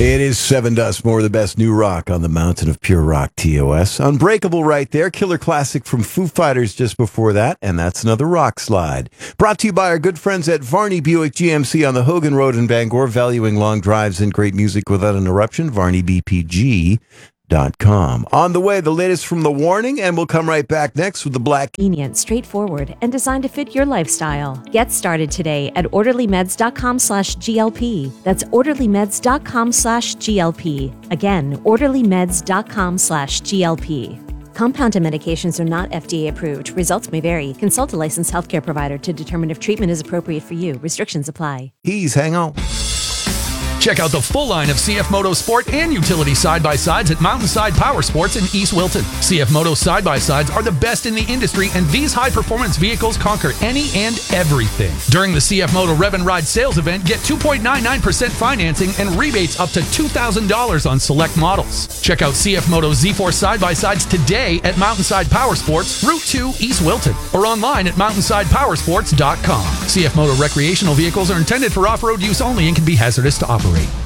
It is Seven Dust, more of the best new rock on the mountain of pure rock, TOS. Unbreakable right there. Killer classic from Foo Fighters just before that, and that's another rock slide. Brought to you by our good friends at Varney Buick GMC on the Hogan Road in Bangor, valuing long drives and great music without interruption. VarneyBPG.com. On the way, the latest from The Warning, and we'll come right back next with the Black. Convenient, straightforward, and designed to fit your lifestyle. Get started today at orderlymeds.com/GLP. That's orderlymeds.com/GLP. Again, orderlymeds.com/GLP. Compounded medications are not FDA approved. Results may vary. Consult a licensed healthcare provider to determine if treatment is appropriate for you. Restrictions apply. Hang on. Check out the full line of CF Moto Sport and utility side-by-sides at Mountainside Power Sports in East Wilton. CF Moto side-by-sides are the best in the industry, and these high-performance vehicles conquer any and everything. During the CF Moto Rev and Ride sales event, get 2.99% financing and rebates up to $2,000 on select models. Check out CF Moto Z4 side-by-sides today at Mountainside Power Sports, Route 2, East Wilton, or online at mountainsidepowersports.com. CF Moto recreational vehicles are intended for off-road use only and can be hazardous to operate.